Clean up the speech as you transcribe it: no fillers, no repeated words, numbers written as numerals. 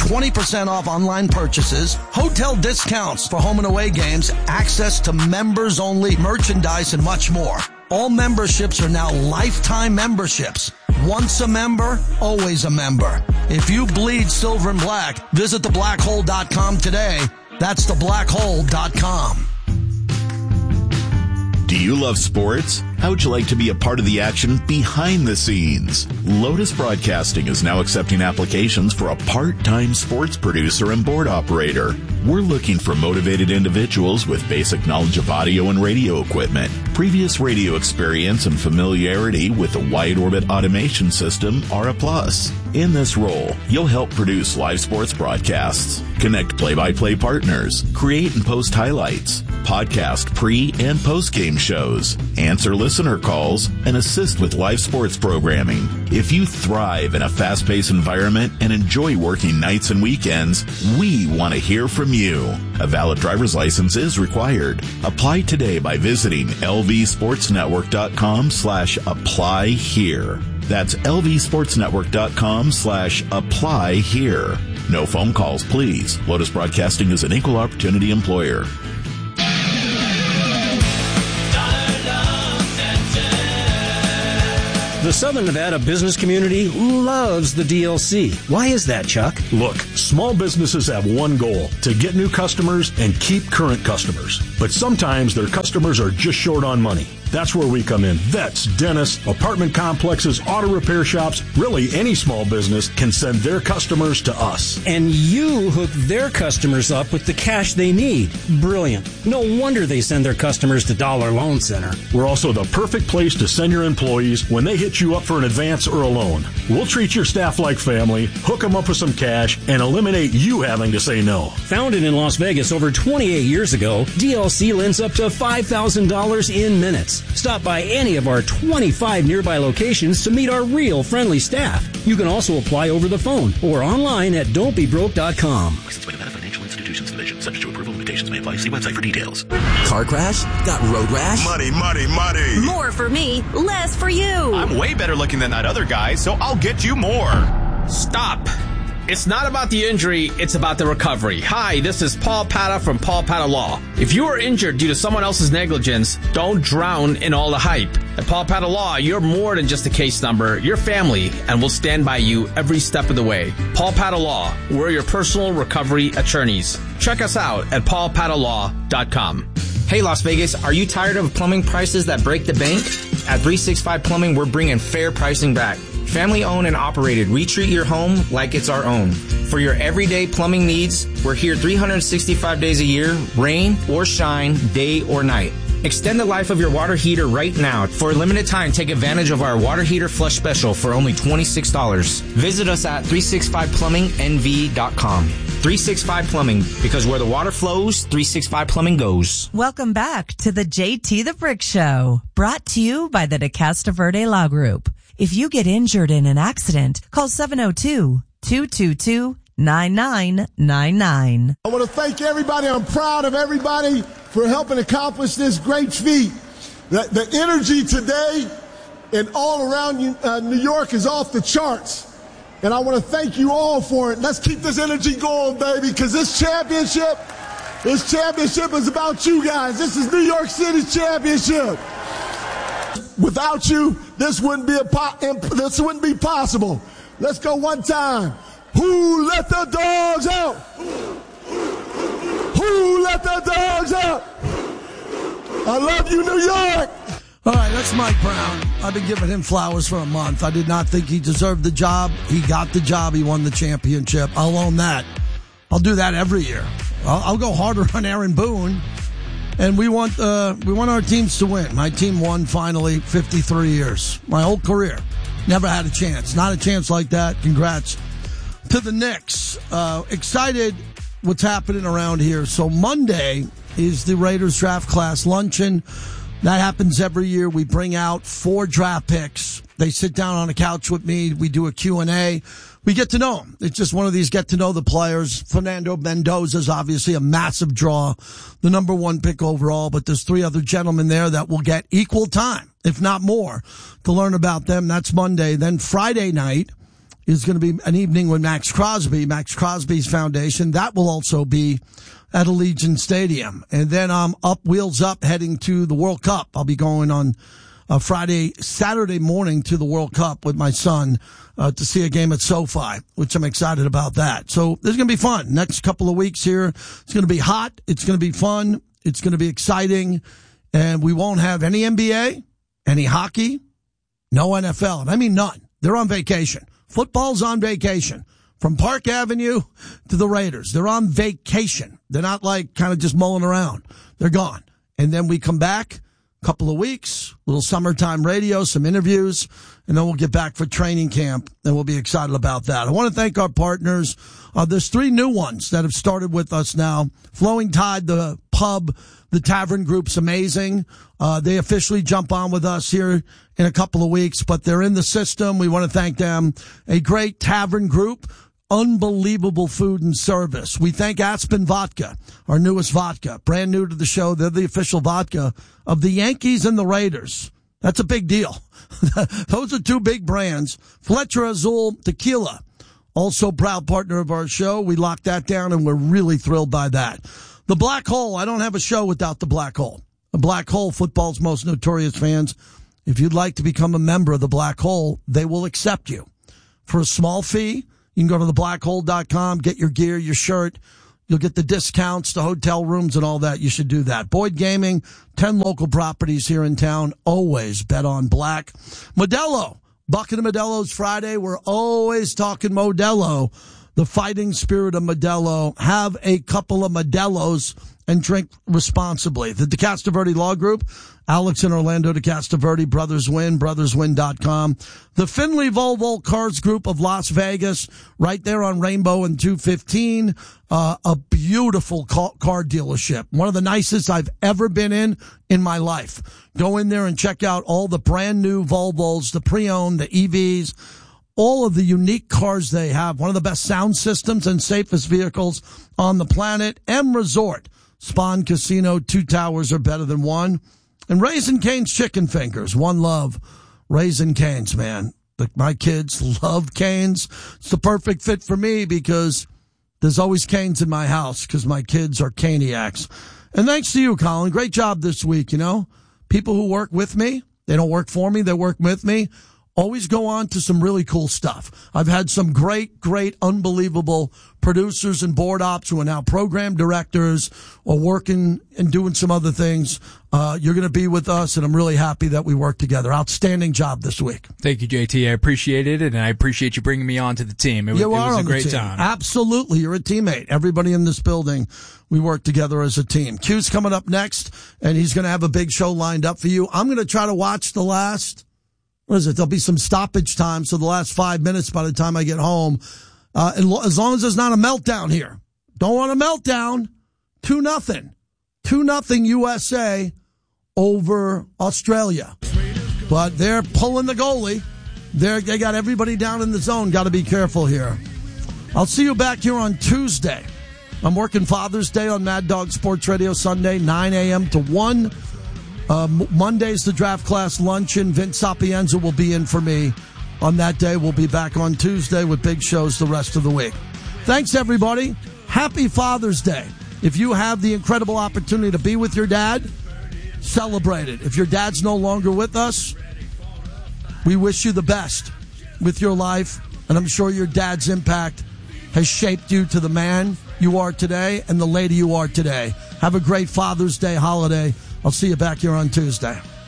20% off online purchases, hotel discounts for home and away games, access to members-only merchandise, and much more. All memberships are now lifetime memberships. Once a member, always a member. If you bleed silver and black, visit theblackhole.com today. That's theblackhole.com. Do you love sports? How would you like to be a part of the action behind the scenes? Lotus Broadcasting is now accepting applications for a part-time sports producer and board operator. We're looking for motivated individuals with basic knowledge of audio and radio equipment, previous radio experience, and familiarity with the wide orbit automation system are a plus. In this role, you'll help produce live sports broadcasts, connect play-by-play partners, create and post highlights, podcast pre- and post-game shows, answer listener calls, and assist with live sports programming. If you thrive in a fast-paced environment and enjoy working nights and weekends, we want to hear from you. A valid driver's license is required. Apply today by visiting lvsportsnetwork.com/apply here. That's lvsportsnetwork.com/apply here. No phone calls, please. Lotus Broadcasting is an equal opportunity employer. The Southern Nevada business community loves the DLC. Why is that, Chuck? Look, small businesses have one goal, to get new customers and keep current customers. But sometimes their customers are just short on money. That's where we come in. Vets, dentists, apartment complexes, auto repair shops, really any small business can send their customers to us. And you hook their customers up with the cash they need. Brilliant. No wonder they send their customers to Dollar Loan Center. We're also the perfect place to send your employees when they hit you up for an advance or a loan. We'll treat your staff like family, hook them up with some cash, and eliminate you having to say no. Founded in Las Vegas over 28 years ago, DLC lends up to $5,000 in minutes. Stop by any of our 25 nearby locations to meet our real friendly staff. You can also apply over the phone or online at don'tbebroke.com. Licensed by Nevada Financial Institutions Division. Subject to approval. Limitations may apply. See website for details. Car crash? Got road rash? Money, money, money. More for me, less for you. I'm way better looking than that other guy, so I'll get you more. Stop. It's not about the injury, it's about the recovery. Hi, this is Paul Pata from Paul Pata Law. If you are injured due to someone else's negligence, don't drown in all the hype. At Paul Pata Law, you're more than just a case number. You're family, and we'll stand by you every step of the way. Paul Pata Law, we're your personal recovery attorneys. Check us out at paulpatalaw.com. Hey, Las Vegas, are you tired of plumbing prices that break the bank? At 365 Plumbing, we're bringing fair pricing back. Family owned and operated, we treat your home like it's our own. For your everyday plumbing needs, we're here 365 days a year, rain or shine, day or night. Extend the life of your water heater right now. For a limited time, take advantage of our water heater flush special for only $26. Visit us at 365plumbingnv.com. 365 Plumbing, because where the water flows, 365 Plumbing goes. Welcome back to the JT the Brick Show, brought to you by the DeCasta Verde Law Group. If you get injured in an accident, call 702-222-9999. I want to thank everybody. I'm proud of everybody for helping accomplish this great feat. The energy today and all around New York is off the charts. And I want to thank you all for it. Let's keep this energy going, baby, because this championship is about you guys. This is New York City's championship. Without you, this wouldn't be possible. Let's go one time. Who let the dogs out? Who let the dogs out? I love you, New York. All right, that's Mike Brown. I've been giving him flowers for a month. I did not think he deserved the job. He got the job. He won the championship. I'll own that. I'll do that every year. I'll go harder on Aaron Boone. And we want our teams to win. My team won finally 53 years. My whole career. Never had a chance. Not a chance like that. Congrats to the Knicks. Excited what's happening around here. So Monday is the Raiders draft class luncheon. That happens every year. We bring out 4 draft picks. They sit down on a couch with me. We do a Q&A. We get to know them. It's just one of these get to know the players. Fernando Mendoza is obviously a massive draw, the number 1 pick overall, but there's 3 other gentlemen there that will get equal time, if not more, to learn about them. That's Monday. Then Friday night is going to be an evening with Max Crosby, Max Crosby's foundation. That will also be at Allegiant Stadium. And then I'm wheels up, heading to the World Cup. I'll be going on Saturday morning to the World Cup with my son to see a game at SoFi, which I'm excited about that. So this is going to be fun. Next couple of weeks here, it's going to be hot. It's going to be fun. It's going to be exciting. And we won't have any NBA, any hockey, no NFL. And I mean none. They're on vacation. Football's on vacation. From Park Avenue to the Raiders. They're on vacation. They're not like kind of just mulling around. They're gone. And then we come back, couple of weeks, little summertime radio, some interviews, and then we'll get back for training camp, and we'll be excited about that. I want to thank our partners. There's 3 new ones that have started with us now. Flowing Tide, the pub, the Tavern Group's amazing. They officially jump on with us here in a couple of weeks, but they're in the system. We want to thank them. A great Tavern Group. Unbelievable food and service. We thank Aspen Vodka, our newest vodka, brand new to the show. They're the official vodka of the Yankees and the Raiders. That's a big deal. Those are 2 big brands. Fletcher Azul Tequila, also proud partner of our show. We locked that down, and we're really thrilled by that. The Black Hole. I don't have a show without the Black Hole. The Black Hole, football's most notorious fans. If you'd like to become a member of the Black Hole, they will accept you for a small fee. You can go to theblackhole.com, get your gear, your shirt. You'll get the discounts, the hotel rooms, and all that. You should do that. Boyd Gaming, 10 local properties here in town. Always bet on black. Modelo, Bucket of Modelo's Friday. We're always talking Modelo, the fighting spirit of Modelo. Have a couple of Modelos and drink responsibly. The DeCastroverde Law Group, Alex and Orlando DeCastroverde, Brothers Win, brotherswin.com. The Finley Volvo Cars Group of Las Vegas, right there on Rainbow and 215. A beautiful car dealership. One of the nicest I've ever been in my life. Go in there and check out all the brand new Volvos, the pre-owned, the EVs, all of the unique cars they have. One of the best sound systems and safest vehicles on the planet. M Resort. Spawn Casino, 2 towers are better than one. And Raising Cane's Chicken Fingers, one love. Raising Cane's, man. My kids love Cane's. It's the perfect fit for me because there's always Cane's in my house because my kids are Caniacs. And thanks to you, Colin. Great job this week, you know. People who work with me, they don't work for me, they work with me. Always go on to some really cool stuff. I've had some great, unbelievable producers and board ops who are now program directors or working and doing some other things. You're going to be with us, and I'm really happy that we work together. Outstanding job this week. Thank you, JT. I appreciate it, and I appreciate you bringing me on to the team. It was a great time. Absolutely. You're a teammate. Everybody in this building, we work together as a team. Q's coming up next, and he's going to have a big show lined up for you. I'm going to try to watch the last... What is it? There'll be some stoppage time, so the last 5 minutes by the time I get home. And as long as there's not a meltdown here. Don't want a meltdown. 2-0. 2-0 USA over Australia. But they're pulling the goalie. They got everybody down in the zone. Got to be careful here. I'll see you back here on Tuesday. I'm working Father's Day on Mad Dog Sports Radio Sunday, 9 a.m. to 1. Monday's the draft class luncheon. Vince Sapienza will be in for me on that day. We'll be back on Tuesday with big shows the rest of the week. Thanks, everybody. Happy Father's Day. If you have the incredible opportunity to be with your dad, celebrate it. If your dad's no longer with us, we wish you the best with your life. And I'm sure your dad's impact has shaped you to the man you are today and the lady you are today. Have a great Father's Day holiday. I'll see you back here on Tuesday.